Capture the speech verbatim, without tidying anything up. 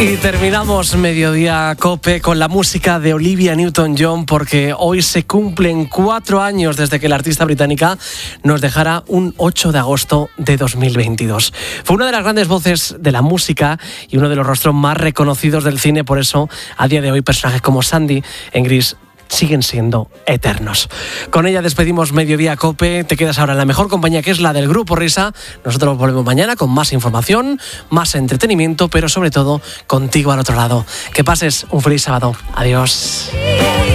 Y terminamos Mediodía Cope con la música de Olivia Newton-John, porque hoy se cumplen cuatro años desde que la artista británica nos dejara un ocho de agosto de dos mil veintidós. Fue una de las grandes voces de la música y uno de los rostros más reconocidos del cine, por eso a día de hoy personajes como Sandy en Gris siguen siendo eternos. Con ella despedimos Mediodía Cope. Te quedas ahora en la mejor compañía, que es la del Grupo Risa. Nosotros volvemos mañana con más información, más entretenimiento, pero sobre todo contigo al otro lado. Que pases un feliz sábado. Adiós.